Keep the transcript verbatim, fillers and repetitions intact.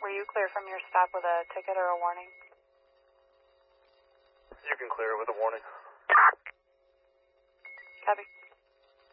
Were you clear from your stop with a ticket or a warning? You can clear it with a warning. Copy.